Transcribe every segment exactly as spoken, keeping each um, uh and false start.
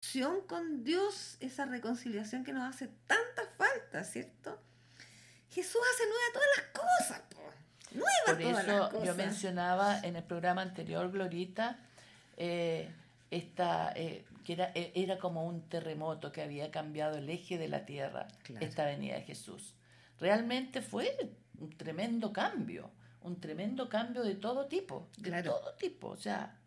conexión con Dios, esa reconciliación que nos hace tanta falta, ¿cierto? Jesús hace nuevas todas las cosas, po. Nuevas Por todas eso las cosas. yo mencionaba en el programa anterior, Glorita, eh, esta, eh, que era, eh, era como un terremoto que había cambiado el eje de la tierra, Claro. esta venida de Jesús. Realmente fue un tremendo cambio, un tremendo cambio de todo tipo, de Claro. todo tipo. O sea,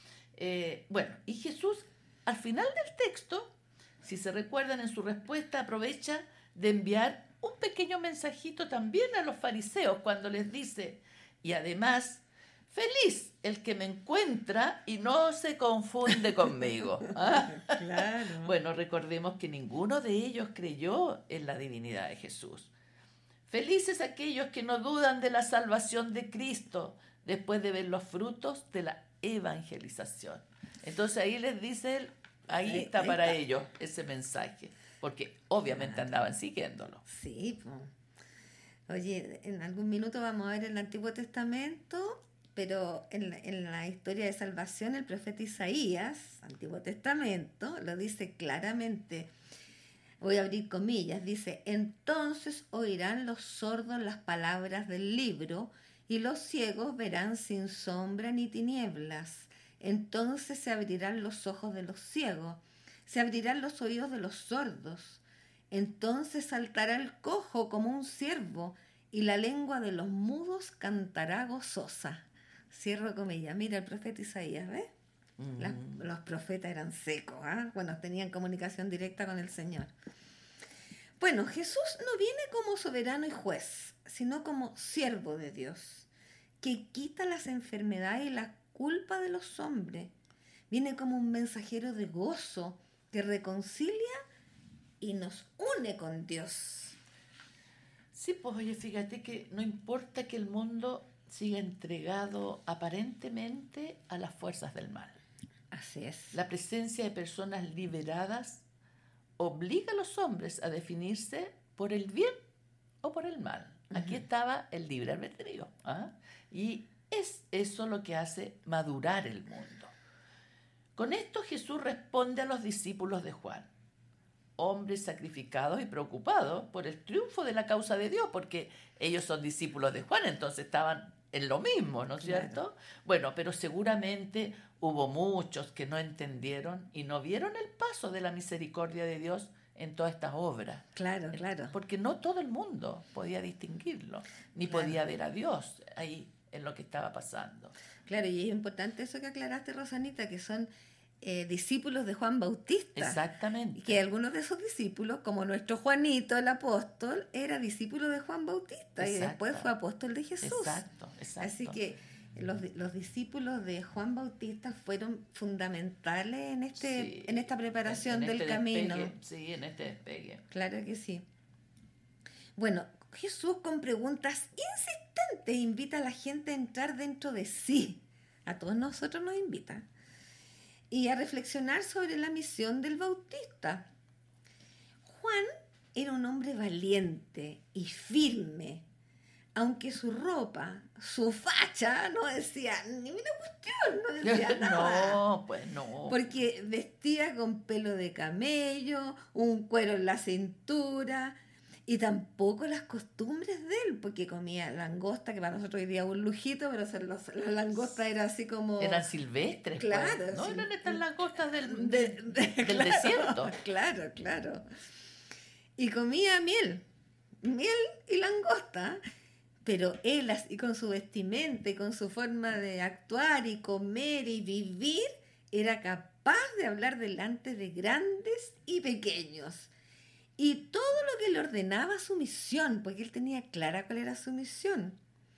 eh, bueno, y Jesús al final del texto, si se recuerdan en su respuesta, aprovecha de enviar un pequeño mensajito también a los fariseos cuando les dice, y además, feliz el que me encuentra y no se confunde conmigo. ¿Ah? Claro. Bueno, recordemos que ninguno de ellos creyó en la divinidad de Jesús. Felices aquellos que no dudan de la salvación de Cristo después de ver los frutos de la evangelización. Entonces ahí les dice él, ahí, ahí está ahí para está. ellos ese mensaje, porque obviamente claro. andaban siguiéndolo. Sí, pues. Oye, en algún minuto vamos a ver el Antiguo Testamento, pero en la, en la historia de salvación el profeta Isaías, Antiguo Testamento, lo dice claramente. Voy a abrir comillas, dice, entonces oirán los sordos las palabras del libro y los ciegos verán sin sombra ni tinieblas. Entonces se abrirán los ojos de los ciegos, se abrirán los oídos de los sordos. Entonces saltará el cojo como un ciervo y la lengua de los mudos cantará gozosa. Cierro comillas. Mira el profeta Isaías, ¿ves? Mm. Las, los profetas eran secos, ¿eh? Bueno, tenían comunicación directa con el Señor. Bueno, Jesús no viene como soberano y juez, sino como siervo de Dios, que quita las enfermedades y la culpa de los hombres. Viene como un mensajero de gozo que reconcilia y nos une con Dios. Sí, pues oye, fíjate que no importa que el mundo siga entregado aparentemente a las fuerzas del mal. Así es. La presencia de personas liberadas obliga a los hombres a definirse por el bien o por el mal. Uh-huh. Aquí estaba el libre albedrío. ¿Ah? Y es eso lo que hace madurar el mundo. Con esto Jesús responde a los discípulos de Juan, hombres sacrificados y preocupados por el triunfo de la causa de Dios, porque ellos son discípulos de Juan, entonces estaban en lo mismo, ¿no es claro. cierto? Bueno, pero seguramente hubo muchos que no entendieron y no vieron el paso de la misericordia de Dios en todas estas obras. Claro, claro. Porque no todo el mundo podía distinguirlo, ni claro. podía ver a Dios ahí en lo que estaba pasando. Claro, y es importante eso que aclaraste, Rosanita, que son eh, discípulos de Juan Bautista. Exactamente. Y que algunos de esos discípulos, como nuestro Juanito, el apóstol, era discípulo de Juan Bautista. Exacto. Y después fue apóstol de Jesús. Exacto, exacto. Así que los, los discípulos de Juan Bautista fueron fundamentales en, este, sí, en esta preparación en, en del este camino. Despegue, sí, en este despegue. Claro que sí. Bueno, Jesús con preguntas insistentes invita a la gente a entrar dentro de sí. A todos nosotros nos invita. Y a reflexionar sobre la misión del Bautista. Juan era un hombre valiente y firme, aunque su ropa, su facha, no decía ni una cuestión, no decía nada. No, pues no. Porque vestía con pelo de camello, un cuero en la cintura, y tampoco las costumbres de él, porque comía langosta, que para nosotros hoy día es un lujito, pero las la langosta era así como... Eran silvestres. Claro. Pues. No sí. eran estas langostas del, de, de, del claro, desierto. Claro, claro. Y comía miel, miel y langosta, pero él así con su vestimenta y con su forma de actuar y comer y vivir, era capaz de hablar delante de grandes y pequeños. Y todo lo que le ordenaba su misión, porque él tenía clara cuál era su misión,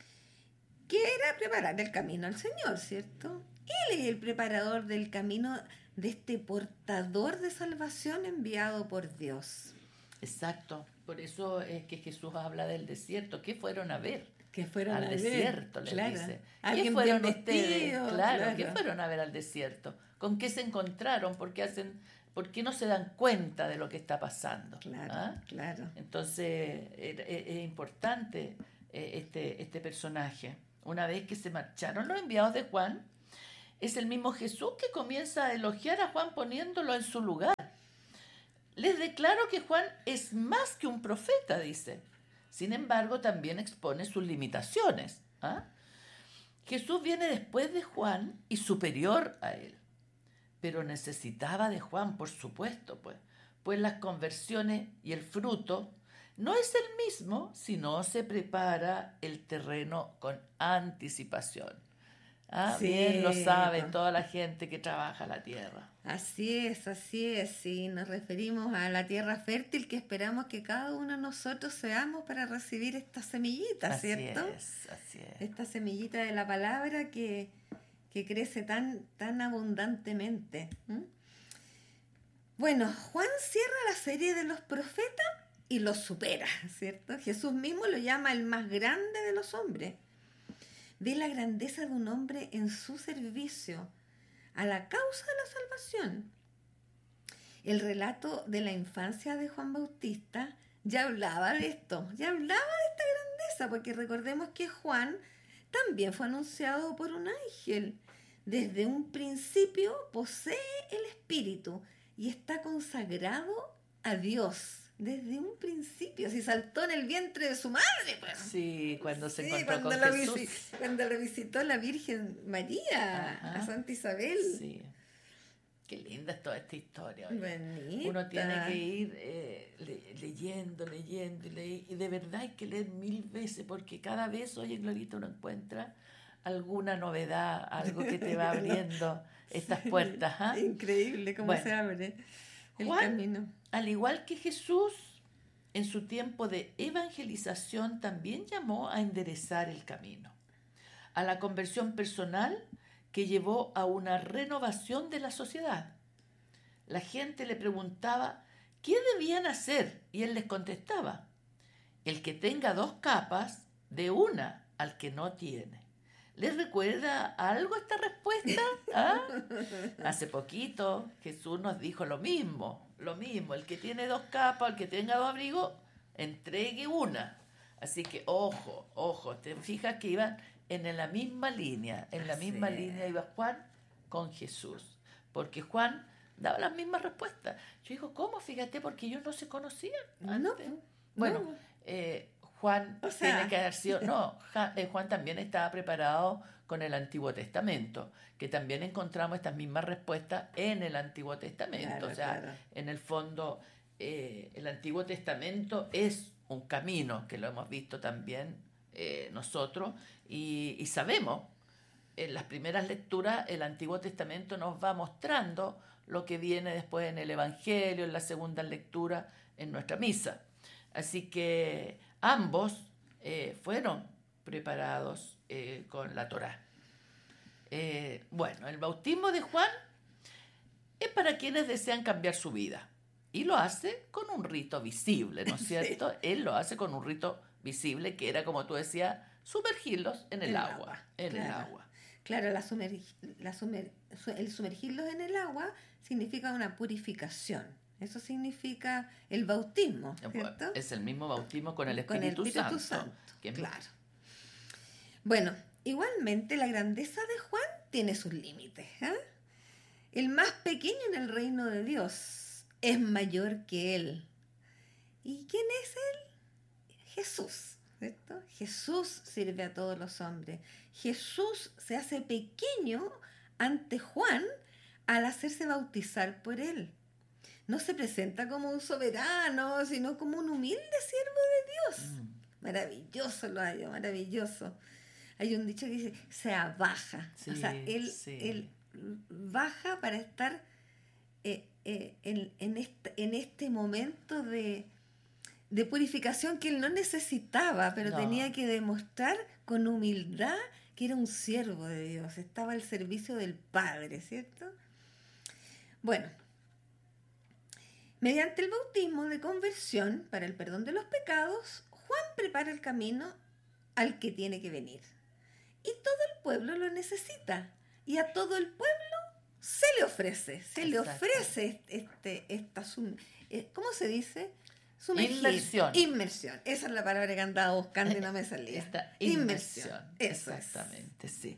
que era preparar el camino al Señor, ¿cierto? Él es el preparador del camino de este portador de salvación enviado por Dios. Exacto, por eso es que Jesús habla del desierto. ¿Qué fueron a ver? ¿Qué fueron al a ver? desierto, les claro. dice. ¿Alguien ¿Qué fueron bien ustedes? vestido? Claro, Claro. ¿qué fueron a ver al desierto? ¿Con qué se encontraron? ¿Por qué hacen, por qué no se dan cuenta de lo que está pasando? Claro, ¿Ah? claro. Entonces es, es, es importante este, este personaje. Una vez que se marcharon los enviados de Juan, Es el mismo Jesús que comienza a elogiar a Juan poniéndolo en su lugar. Les declaro que Juan es más que un profeta, dice. Sin embargo, también expone sus limitaciones. ¿Ah? Jesús viene después de Juan y superior a él. Pero necesitaba de Juan, por supuesto, pues, pues las conversiones y el fruto no es el mismo si no se prepara el terreno con anticipación. ¿Ah? Sí, Bien lo sabe pues. toda la gente que trabaja la tierra. Así es, así es, sí, nos referimos a la tierra fértil que esperamos que cada uno de nosotros seamos para recibir esta semillita, Así ¿cierto? es, así es. Esta semillita de la palabra que, que crece tan, tan abundantemente. ¿Mm? Bueno, Juan cierra la serie de los profetas y los supera, ¿cierto? Jesús mismo lo llama el más grande de los hombres. Ve la grandeza de un hombre en su servicio a la causa de la salvación. El relato de la infancia de Juan Bautista ya hablaba de esto, ya hablaba de esta grandeza, porque recordemos que Juan también fue anunciado por un ángel. Desde un principio posee el Espíritu y está consagrado a Dios. Desde un principio, si saltó en el vientre de su madre, pues. Sí, cuando se Sí, encontró cuando con lo Jesús. visi- cuando lo visitó la Virgen María, Ajá. a Santa Isabel. Sí. Qué linda es toda esta historia. Oye. Bonita. Uno tiene que ir eh, le- leyendo, leyendo y leyendo. Y de verdad hay que leer mil veces porque cada vez, oye, Glorita, uno encuentra alguna novedad, algo que te va abriendo estas puertas. ¿Ah? Increíble cómo Bueno, se abre el Juan, camino. al igual que Jesús, en su tiempo de evangelización también llamó a enderezar el camino, a la conversión personal que llevó a una renovación de la sociedad. La gente le preguntaba qué debían hacer y él les contestaba: el que tenga dos capas, de una al que no tiene. ¿Les recuerda algo esta respuesta? ¿Ah? Hace poquito Jesús nos dijo lo mismo, lo mismo, el que tiene dos capas, el que tenga dos abrigos, entregue una. Así que ojo, ojo, te fijas que iban en la misma línea, en la Así misma es. línea iba Juan con Jesús, porque Juan daba las mismas respuestas. Yo digo, ¿cómo? Fíjate, porque ellos no se conocían No, antes. Bueno, no. eh, Juan O sea. tiene que haber sido, no, Ja- eh, Juan también estaba preparado con el Antiguo Testamento, que también encontramos estas mismas respuestas en el Antiguo Testamento. Claro, O sea, claro. en el fondo, eh, el Antiguo Testamento es un camino, que lo hemos visto también eh, nosotros, y, y sabemos, en las primeras lecturas, el Antiguo Testamento nos va mostrando lo que viene después en el Evangelio, en la segunda lectura, en nuestra misa. Así que ambos eh, fueron preparados eh, con la Torá. Eh, bueno, el bautismo de Juan es para quienes desean cambiar su vida y lo hace con un rito visible, ¿no es cierto? Sí. Él lo hace con un rito visible que era, como tú decías, sumergirlos en el, el agua, agua, en claro. el agua. Claro, la sumer, la sumer, el sumergirlos en el agua significa una purificación. Eso significa el bautismo, ¿cierto? Es el mismo bautismo con el Espíritu, con el Espíritu Santo. Santo, que claro. Bueno, igualmente la grandeza de Juan tiene sus límites. ¿eh? El más pequeño en el reino de Dios es mayor que él. ¿Y quién es él? Jesús, ¿cierto? Jesús sirve a todos los hombres. Jesús se hace pequeño ante Juan al hacerse bautizar por él. No se presenta como un soberano, sino como un humilde siervo de Dios. Mm. Maravilloso lo hay, maravilloso. Hay un dicho que dice, se abaja. Sí, o sea, él, sí. él baja para estar eh, eh, en, en, este, en este momento de, de purificación que él no necesitaba, pero no. tenía que demostrar con humildad que era un siervo de Dios, estaba al servicio del Padre, ¿cierto? Bueno, mediante el bautismo de conversión para el perdón de los pecados, Juan prepara el camino al que tiene que venir. Y todo el pueblo lo necesita. Y a todo el pueblo se le ofrece. Se Exacto. le ofrece este, esta, ¿cómo se dice? Sumergir. Inmersión. Inmersión. Esa es la palabra que andaba buscando y no me salía. Esta inmersión. Eso Exactamente, es. sí.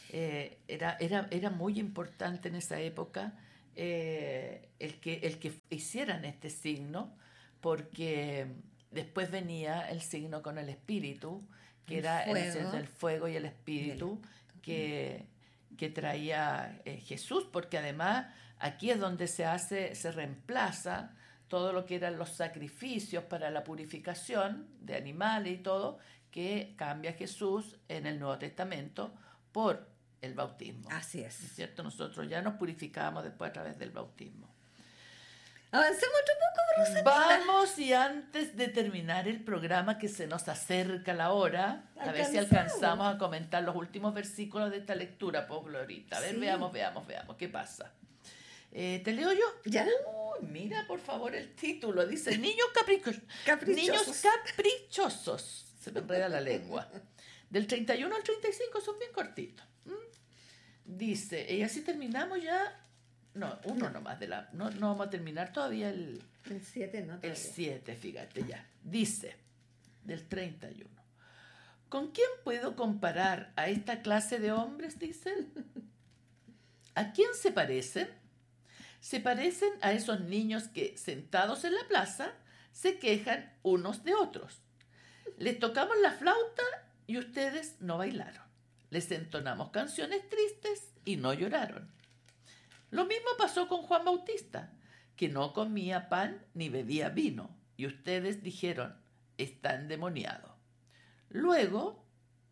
Eh, era, era, era muy importante en esa época eh, el, que, el que hicieran este signo, porque después venía el signo con el espíritu, que El era el, fuego. el fuego y el Y el espíritu espíritu. que, que traía eh, Jesús, porque además aquí es donde se hace, se reemplaza todo lo que eran los sacrificios para la purificación de animales y todo, que cambia Jesús en el Nuevo Testamento por el bautismo. Así ¿No es es. cierto? Nosotros ya nos purificamos después a través del bautismo. Avancemos otro poco, Rosa. Vamos, y antes de terminar el programa, que se nos acerca la hora, a ver si Alcanzamos. alcanzamos a comentar los últimos versículos de esta lectura, pues, Glorita. A ver, Sí. veamos, veamos, veamos, ¿qué pasa? Eh, ¿Te leo yo? ¿Ya? Uy, mira, por favor, el título. Dice, niños caprichosos. Caprichosos. Niños caprichosos. Se me enreda la lengua. Del treinta y uno al treinta y cinco son bien cortitos. ¿Mm? Dice, y así terminamos ya. No, uno No. nomás de la. No, no vamos a terminar todavía el, El siete no. el todavía. siete, fíjate ya. Dice, del treinta y uno. ¿Con quién puedo comparar a esta clase de hombres? Dicen. ¿A quién se parecen? Se parecen a esos niños que, sentados en la plaza, se quejan unos de otros. Les tocamos la flauta y ustedes no bailaron. Les entonamos canciones tristes y no lloraron. Lo mismo pasó con Juan Bautista, que no comía pan ni bebía vino, y ustedes dijeron, está endemoniado. Luego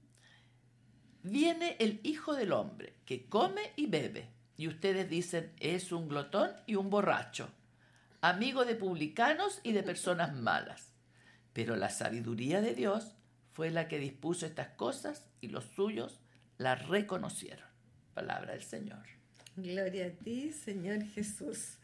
viene el Hijo del Hombre, que come y bebe, y ustedes dicen, es un glotón y un borracho, amigo de publicanos y de personas malas. Pero la sabiduría de Dios fue la que dispuso estas cosas y los suyos las reconocieron. Palabra del Señor. Gloria a ti, Señor Jesús.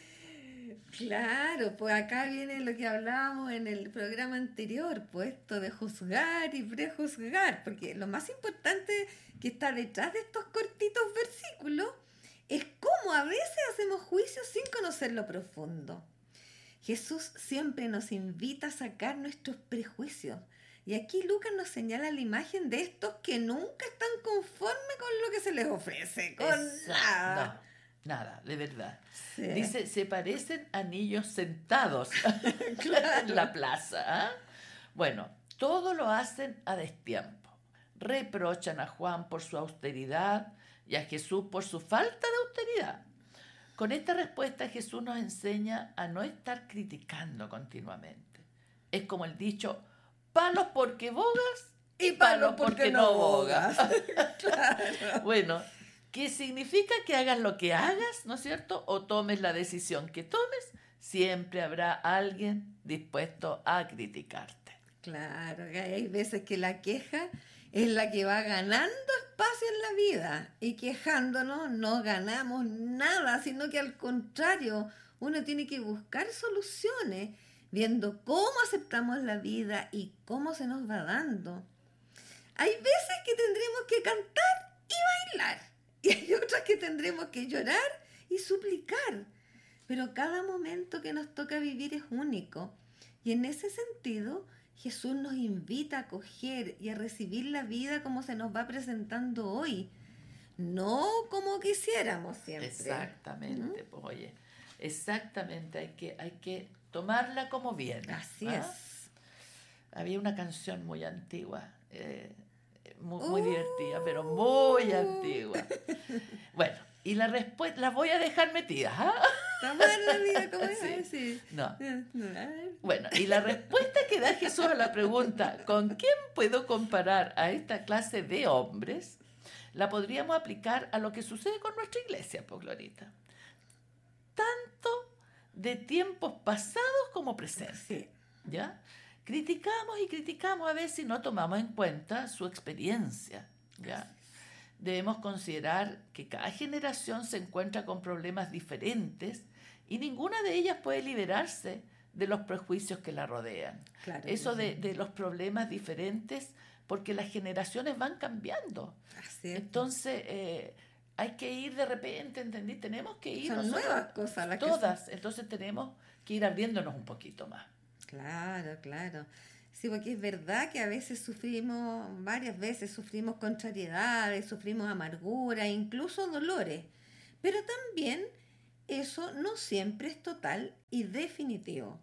Claro, pues acá viene lo que hablábamos en el programa anterior, pues esto de juzgar y prejuzgar, porque lo más importante que está detrás de estos cortitos versículos es cómo a veces hacemos juicios sin conocer lo profundo. Jesús siempre nos invita a sacar nuestros prejuicios. Y aquí Lucas nos señala la imagen de estos que nunca están conformes con lo que se les ofrece, con Exacto. nada. No, nada, de verdad. Sí. Dice, se parecen a niños sentados Claro. en la plaza. ¿Ah? Bueno, todo lo hacen a destiempo. Reprochan a Juan por su austeridad y a Jesús por su falta de austeridad. Con esta respuesta Jesús nos enseña a no estar criticando continuamente. Es como el dicho, palos porque bogas Y palo porque no bogas. Claro. Bueno, ¿qué significa que hagas lo que hagas, ¿no es cierto? O tomes la decisión que tomes, siempre habrá alguien dispuesto a criticarte. Claro, que hay veces que la queja es la que va ganando espacio en la vida y quejándonos no ganamos nada, sino que al contrario, uno tiene que buscar soluciones, viendo cómo aceptamos la vida y cómo se nos va dando. Hay veces que tendremos que cantar y bailar, y hay otras que tendremos que llorar y suplicar, pero cada momento que nos toca vivir es único, y en ese sentido Jesús nos invita a acoger y a recibir la vida como se nos va presentando hoy, no como quisiéramos siempre. Exactamente, ¿Mm? pues oye, exactamente, hay que, hay que tomarla como viene. Así ¿ah? es. Había una canción muy antigua, eh, muy, muy Uh. divertida, pero muy antigua. Bueno, y la respuesta, las voy a dejar metidas, ¿ah? Estamos en la vida como es. Sí. Ay, sí. No. No, a ver. Bueno, y la respuesta que da Jesús a la pregunta, ¿con quién puedo comparar a esta clase de hombres? La podríamos aplicar a lo que sucede con nuestra iglesia, pues, Glorita. Tanto de tiempos pasados como presentes, Sí. ¿ya? Criticamos y criticamos a veces y no tomamos en cuenta su experiencia, ¿ya? Debemos considerar que cada generación se encuentra con problemas diferentes y ninguna de ellas puede liberarse de los prejuicios que la rodean. Claro. Eso de, de los problemas diferentes, porque las generaciones van cambiando. Así es. Entonces, eh, hay que ir de repente, ¿entendí? Tenemos que ir Son nosotros, nuevas cosas las que todas. Entonces tenemos que ir abriéndonos un poquito más. Claro, claro. Sí, porque es verdad que a veces sufrimos, varias veces sufrimos contrariedades, sufrimos amargura, incluso dolores. Pero también eso no siempre es total y definitivo.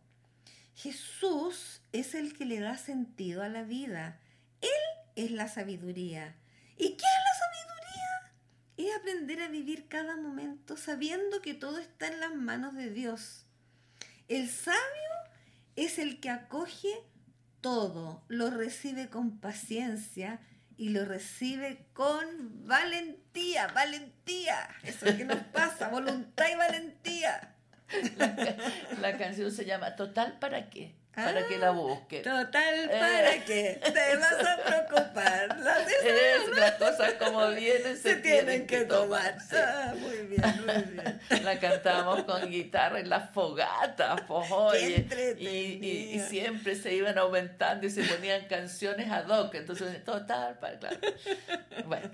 Jesús es el que le da sentido a la vida. Él es la sabiduría. ¿Y qué es la sabiduría? Es aprender a vivir cada momento sabiendo que todo está en las manos de Dios. El sabio es el que acoge todo, lo recibe con paciencia y lo recibe con valentía, valentía. Eso es lo que nos pasa, voluntad y valentía. La, la canción se llama Total ¿para qué? Para ah, que la busquen. Total ¿para eh. qué? Te vas a preocupar. Las, es, las cosas como vienen se, se tienen, tienen que, que tomar. tomar. Sí. Ah, muy bien, muy bien. La cantamos con guitarra en las fogatas, pues, oye, y, y, y siempre se iban aumentando y se ponían canciones ad hoc. Entonces, total, para, claro. Bueno.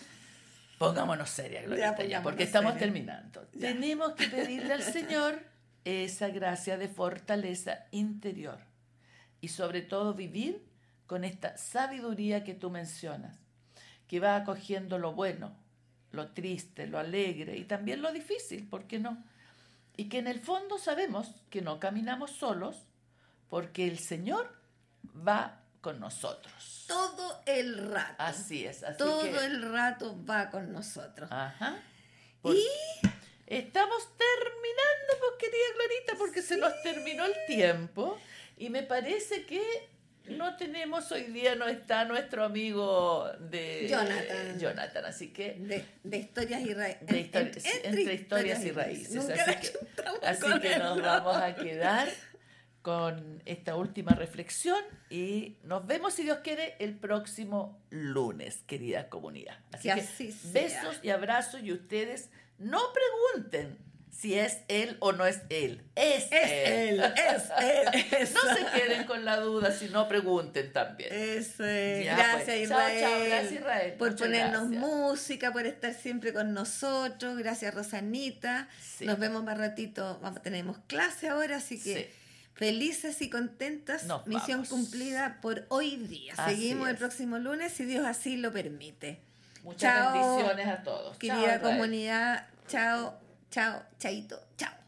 Pongámonos serias, Glorieta, ya, ya porque estamos seria. terminando. Ya. Tenemos que pedirle al Señor esa gracia de fortaleza interior y sobre todo vivir con esta sabiduría que tú mencionas, que va acogiendo lo bueno, lo triste, lo alegre y también lo difícil, ¿por qué no? Y que en el fondo sabemos que no caminamos solos porque el Señor va con nosotros. Todo el rato. Así es. Así Todo que, el rato va con nosotros. Ajá. Y estamos terminando, pues, querida Glorita, porque sí. se nos terminó el tiempo y me parece que no tenemos hoy día, no está nuestro amigo de Jonathan, Jonathan así que de, de historias y raíces de histori- entre, entre, entre historias y raíces, y raíces. así que, así que nos vamos a quedar con esta última reflexión y nos vemos, si Dios quiere, el próximo lunes, querida comunidad. Así que, que así besos y abrazos, y ustedes no pregunten si es él o no es él. Es, es él. él. Es él. Es no se queden con la duda, si no pregunten también. Eso es. Ya, gracias, pues. Israel. Chao, chao. Gracias, Israel. Por Muchas ponernos gracias. música, por estar siempre con nosotros. Gracias, Rosanita. Sí. Nos vemos más ratito. Vamos, tenemos clase ahora, así que sí. Felices y contentas. Nos Misión vamos. cumplida por hoy día. Así Seguimos es. el próximo lunes, si Dios así lo permite. Muchas chao, bendiciones a todos. Querida chao, comunidad. Chao, chao, chaito, chao.